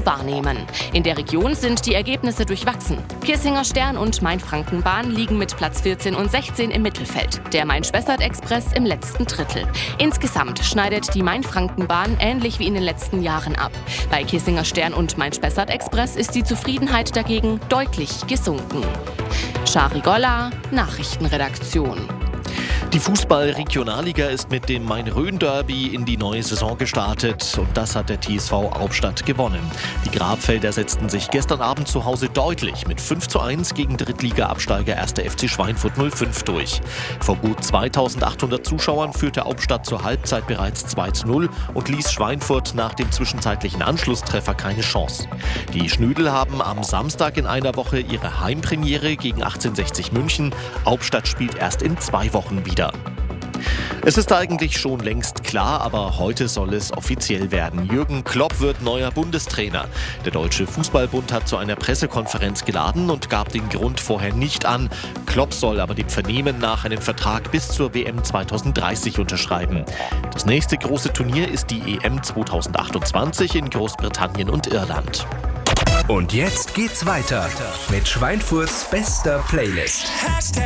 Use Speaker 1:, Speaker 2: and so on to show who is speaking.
Speaker 1: wahrnehmen. In der Region sind die Ergebnisse durchwachsen. Kissinger Stern und Main-Franken-Bahn liegen mit Platz 14 und 16 im Mittelfeld. Der Main-Spessart-Express im letzten Drittel. Insgesamt schneidet die Main-Franken-Bahn ähnlich wie in den letzten Jahren ab. Bei Kissinger Stern und Main-Spessart-Express ist die Zufriedenheit dagegen deutlich gesunken. Shari Golla, Nachrichtenredaktion.
Speaker 2: Die Fußball-Regionalliga ist mit dem Main-Rhön-Derby in die neue Saison gestartet und das hat der TSV Hauptstadt gewonnen. Die Grabfelder setzten sich gestern Abend zu Hause deutlich mit 5:1 gegen Drittliga-Absteiger 1. FC Schweinfurt 05 durch. Vor gut 2800 Zuschauern führte Hauptstadt zur Halbzeit bereits 2:0 und ließ Schweinfurt nach dem zwischenzeitlichen Anschlusstreffer keine Chance. Die Schnödel haben am Samstag in einer Woche ihre Heimpremiere gegen 1860 München. Hauptstadt spielt erst in 2 Wochen wieder. Es ist eigentlich schon längst klar, aber heute soll es offiziell werden. Jürgen Klopp wird neuer Bundestrainer. Der Deutsche Fußballbund hat zu einer Pressekonferenz geladen und gab den Grund vorher nicht an. Klopp soll aber dem Vernehmen nach einen Vertrag bis zur WM 2030 unterschreiben. Das nächste große Turnier ist die EM 2028 in Großbritannien und Irland.
Speaker 3: Und jetzt geht's weiter mit Schweinfurts bester Playlist.